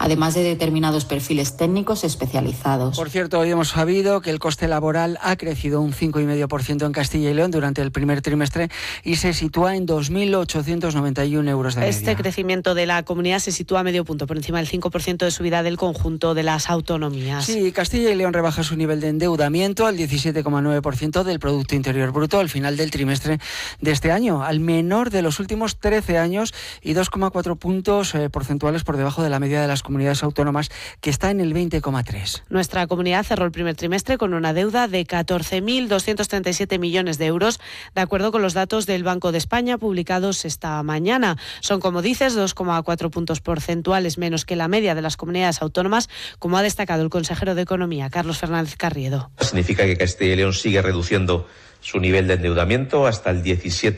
además de determinados perfiles técnicos especializados. Por cierto, hoy hemos sabido que el coste laboral ha crecido un 5,5% en Castilla y León durante el primer trimestre y se sitúa en 2.891 euros de media. Este crecimiento de la comunidad se sitúa a medio punto por encima del 5% de subida del conjunto de las autonomías. Sí, Castilla y León rebaja su nivel de endeudamiento al 17,9% del Producto Interior Bruto al final del trimestre de este año, al menor de los últimos 13 años y 2,4 puntos porcentuales por debajo de la media de las comunidades autónomas, que está en el 20,3. Nuestra comunidad cerró el primer trimestre con una deuda de 14.237 millones de euros, de acuerdo con los datos del Banco de España publicados esta mañana. Son, como dices, 2,4 puntos porcentuales menos que la media de las comunidades autónomas, como ha destacado el consejero de Economía, Carlos Fernández Carriedo. Significa que Castilla y León sigue reduciendo su nivel de endeudamiento hasta el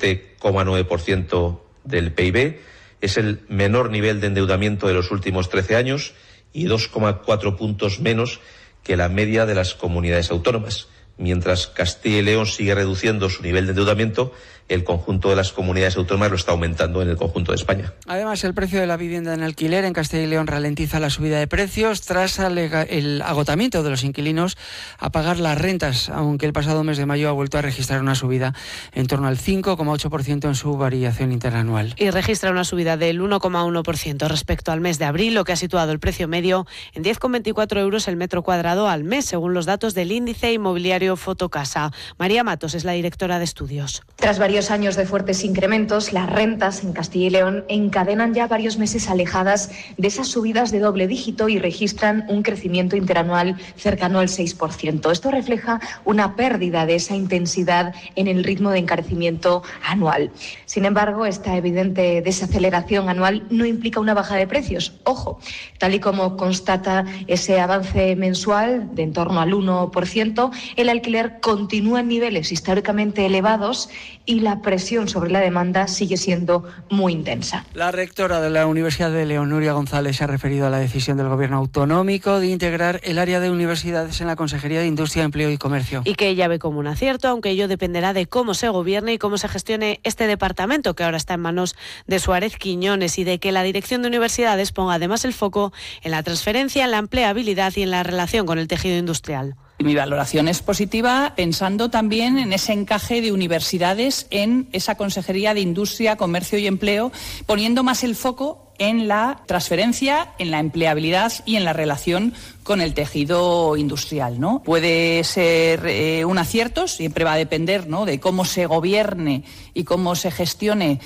17,9% del PIB. Es el menor nivel de endeudamiento de los últimos 13 años y 2,4 puntos menos que la media de las comunidades autónomas. Mientras Castilla y León sigue reduciendo su nivel de endeudamiento, el conjunto de las comunidades autónomas lo está aumentando en el conjunto de España. Además, el precio de la vivienda en alquiler en Castilla y León ralentiza la subida de precios tras el agotamiento de los inquilinos a pagar las rentas, aunque el pasado mes de mayo ha vuelto a registrar una subida en torno al 5,8% en su variación interanual. Y registra una subida del 1,1% respecto al mes de abril, lo que ha situado el precio medio en 10,24 euros el metro cuadrado al mes, según los datos del índice inmobiliario Fotocasa. María Matos es la directora de estudios. Tras varios años de fuertes incrementos, las rentas en Castilla y León encadenan ya varios meses alejadas de esas subidas de doble dígito y registran un crecimiento interanual cercano al 6%. Esto refleja una pérdida de esa intensidad en el ritmo de encarecimiento anual. Sin embargo, esta evidente desaceleración anual no implica una baja de precios. Ojo, tal y como constata ese avance mensual de en torno al 1%, el alquiler continúa en niveles históricamente elevados y la presión sobre la demanda sigue siendo muy intensa. La rectora de la Universidad de León, Nuria González, se ha referido a la decisión del Gobierno autonómico de integrar el área de universidades en la Consejería de Industria, Empleo y Comercio. Y que ella ve como un acierto, aunque ello dependerá de cómo se gobierne y cómo se gestione este departamento, que ahora está en manos de Suárez Quiñones, y de que la Dirección de Universidades ponga además el foco en la transferencia, en la empleabilidad y en la relación con el tejido industrial. Mi valoración es positiva, pensando también en ese encaje de universidades en esa Consejería de Industria, Comercio y Empleo, poniendo más el foco en la transferencia, en la empleabilidad y en la relación con el tejido industrial, ¿no? Puede ser un acierto, siempre va a depender, ¿no?, de cómo se gobierne y cómo se gestione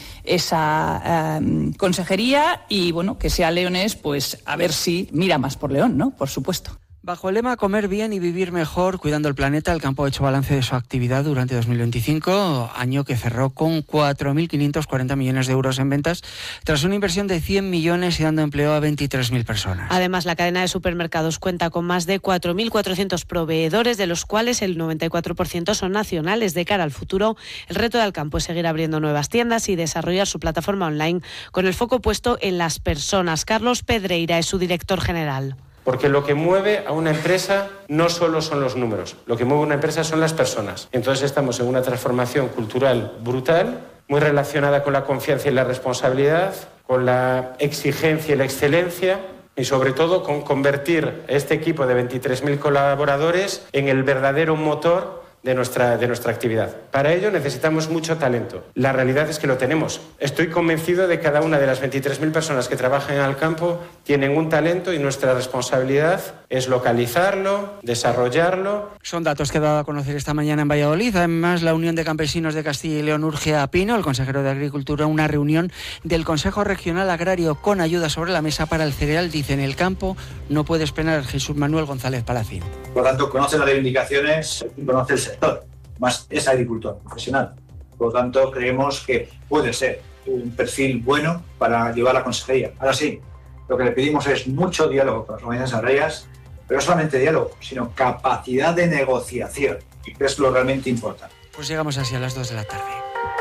esa consejería, y bueno, que sea leonés, pues a ver si mira más por León, ¿no?, por supuesto. Bajo el lema Comer bien y vivir mejor, cuidando el planeta, el campo ha hecho balance de su actividad durante 2025, año que cerró con 4.540 millones de euros en ventas, tras una inversión de 100 millones y dando empleo a 23.000 personas. Además, la cadena de supermercados cuenta con más de 4.400 proveedores, de los cuales el 94% son nacionales. De cara al futuro, el reto del campo es seguir abriendo nuevas tiendas y desarrollar su plataforma online con el foco puesto en las personas. Carlos Pedreira es su director general. Porque lo que mueve a una empresa no solo son los números, lo que mueve a una empresa son las personas. Entonces estamos en una transformación cultural brutal, muy relacionada con la confianza y la responsabilidad, con la exigencia y la excelencia, y sobre todo con convertir este equipo de 23.000 colaboradores en el verdadero motor de nuestra actividad. Para ello necesitamos mucho talento. La realidad es que lo tenemos. Estoy convencido de que cada una de las 23.000 personas que trabajan en el campo tienen un talento, y nuestra responsabilidad es localizarlo, desarrollarlo. Son datos que ha dado a conocer esta mañana en Valladolid. Además, la Unión de Campesinos de Castilla y León urge a Pino, el consejero de Agricultura, una reunión del Consejo Regional Agrario con ayuda sobre la mesa para el cereal. Dice: en el campo no puede esperar. Jesús Manuel González Palacín. Por lo tanto, conoce las reivindicaciones y conoce el sector, más es agricultor profesional. Por lo tanto, creemos que puede ser un perfil bueno para llevar la consejería. Ahora sí, lo que le pedimos es mucho diálogo con las organizaciones agrarias, pero no solamente diálogo, sino capacidad de negociación, y que es lo realmente importante. Pues llegamos así a las 2 de la tarde.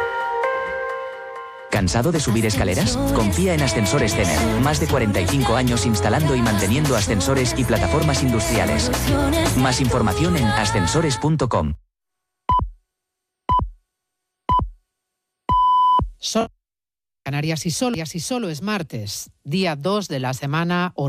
¿Cansado de subir escaleras? Confía en Ascensores Cener. Más de 45 años instalando y manteniendo ascensores y plataformas industriales. Más información en ascensores.com. Canarias y solo es martes, día 2 de la semana.